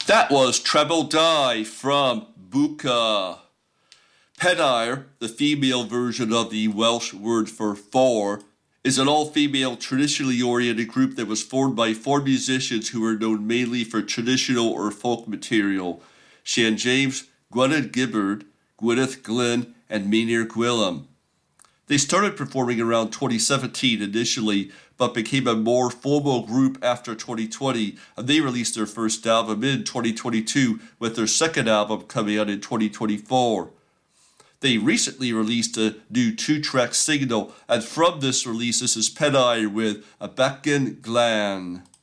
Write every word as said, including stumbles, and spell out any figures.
That was Treble Die from Buka. Pedair, the female version of the Welsh word for four, is an all-female, traditionally oriented group that was formed by four musicians who were known mainly for traditional or folk material: Sian James, Gwynedd Gibbard, Gwyneth Glynn, and Meinir Gwilym. They started performing around twenty seventeen initially, but became a more formal group after twenty twenty, and they released their first album in twenty twenty-two, with their second album coming out in twenty twenty-four. They recently released a new two-track single, and from this release, this is Pedair with A Bachgen Glan.